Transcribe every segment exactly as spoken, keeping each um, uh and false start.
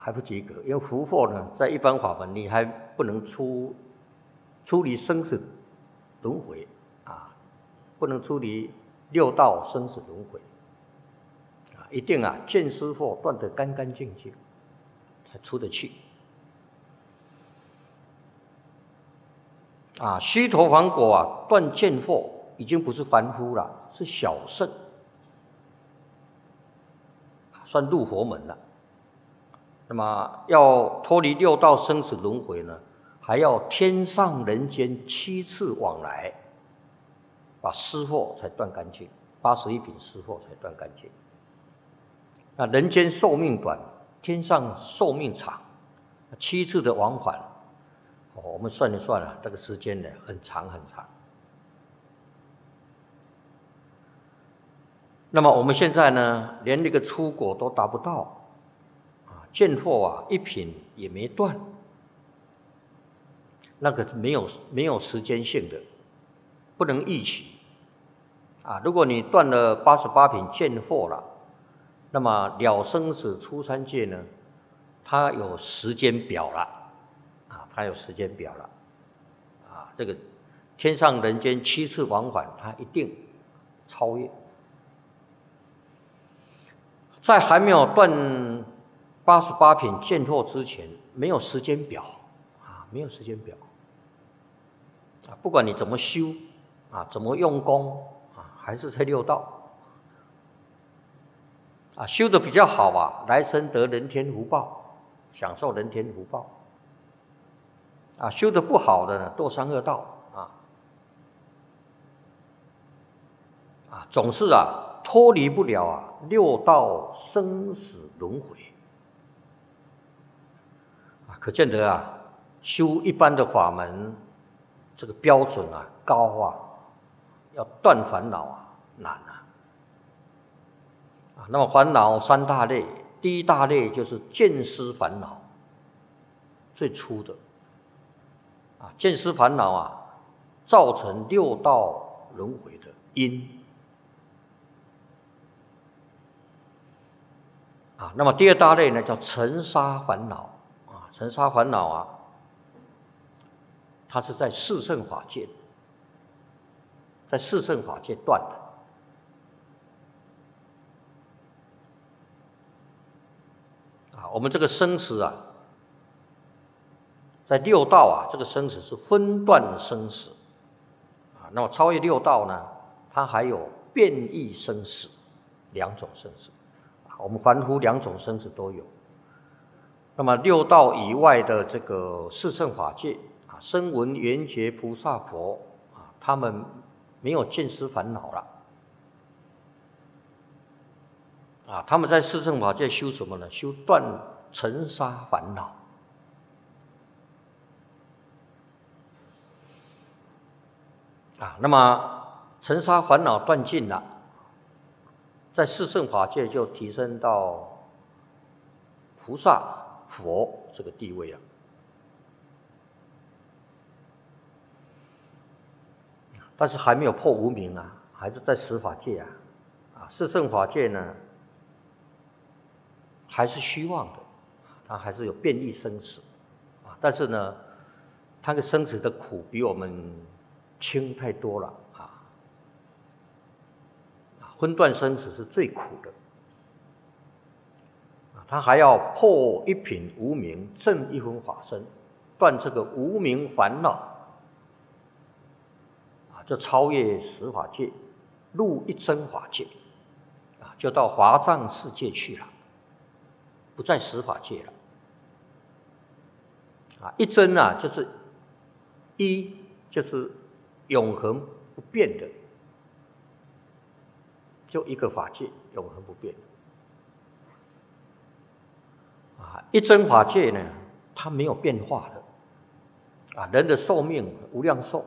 还不及格，因为福祸呢，在一般法门你还不能出出离生死轮回啊，不能出离六道生死轮回啊，一定啊见思惑断得干干净净，才出得去。啊，须陀洹果啊，断见惑已经不是凡夫了，是小圣，算入佛门了。那么要脱离六道生死轮回呢，还要天上人间七次往来，把私惑才断干净，八十一品私惑才断干净。那人间寿命短，天上寿命长，七次的往返，哦，我们算一算啊，这个时间呢很长很长。那么我们现在呢，连那个出果都达不到。见惑啊，一品也没断，那个没有没有时间性的，不能预期啊。如果你断了八十八品见惑了，那么了生死出三界呢，它有时间表了啊，它有时间表了啊。这个天上人间七次往返，它一定超越。在还没有断八十八品见惑之前，没有时间表啊，没有时间表啊。不管你怎么修啊，怎么用功啊，还是在六道啊。修的比较好啊，来生得人天福报，享受人天福报啊。修的不好的呢，堕三恶道啊啊，总是啊脱离不了啊六道生死轮回。可见得啊，修一般的法门，这个标准啊高啊，要断烦恼啊难啊。啊，那么烦恼三大类，第一大类就是见思烦恼，最初的啊，见思烦恼啊，造成六道轮回的因啊。那么第二大类呢，叫尘沙烦恼。尘沙烦恼啊，它是在四圣法界，在四圣法界断的啊。我们这个生死啊，在六道啊，这个生死是分段生死啊。那么超越六道呢，它还有变异生死两种生死啊。我们凡夫两种生死都有。那么六道以外的这个四圣法界啊，声闻缘觉菩萨佛啊，他们没有见思烦恼了啊，他们在四圣法界修什么呢？修断尘沙烦恼啊。那么尘沙烦恼断尽了，在四圣法界就提升到菩萨佛这个地位啊。但是还没有破无明啊，还是在十法界啊。啊，四圣法界呢，还是虚妄的，它还是有变异生死啊。但是呢，它的生死的苦比我们轻太多了啊。分段生死是最苦的。他还要破一品无明，证一分法身，断这个无明烦恼啊，就超越十法界，入一真法界啊，就到华藏世界去了，不在十法界了啊。一真啊，就是一就是永恒不变的，就一个法界，永恒不变的。啊，一真法界呢，它没有变化的啊。人的寿命无量寿，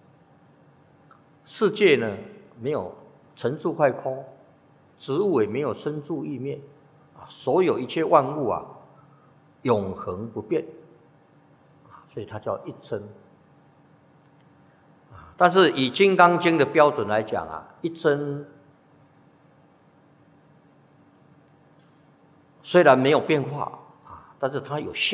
世界呢没有成住坏空，植物也没有生住异灭啊。所有一切万物啊，永恒不变啊，所以它叫一真啊。但是以《金刚经》的标准来讲啊，一真虽然没有变化。 但是它有效。